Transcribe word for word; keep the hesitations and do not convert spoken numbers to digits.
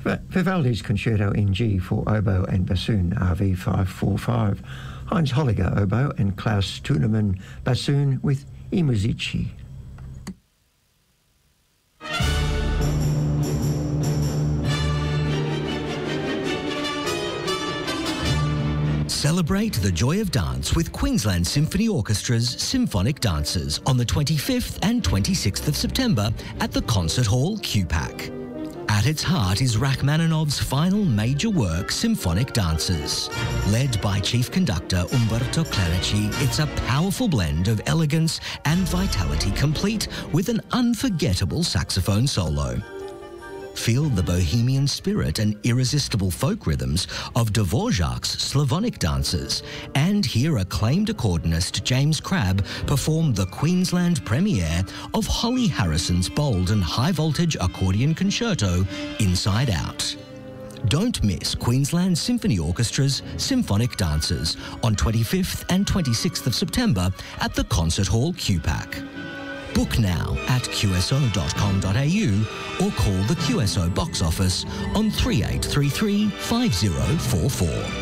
Vivaldi's Concerto in G for oboe and bassoon, R V five forty-five. Heinz Holliger oboe and Klaus Tunemann bassoon with I Musici. Celebrate the joy of dance with Queensland Symphony Orchestra's Symphonic Dances on the twenty-fifth and twenty-sixth of September at the Concert Hall, Q PAC. At its heart is Rachmaninoff's final major work, Symphonic Dances. Led by Chief Conductor Umberto Clerici, it's a powerful blend of elegance and vitality, complete with an unforgettable saxophone solo. Feel the bohemian spirit and irresistible folk rhythms of Dvorak's Slavonic dances, and hear acclaimed accordionist James Crabb perform the Queensland premiere of Holly Harrison's bold and high-voltage accordion concerto, Inside Out. Don't miss Queensland Symphony Orchestra's Symphonic Dances on twenty-fifth and twenty-sixth of September at the Concert Hall, Q PAC. Book now at q s o dot com dot a u or call the Q S O box office on three eight three three, five zero four four.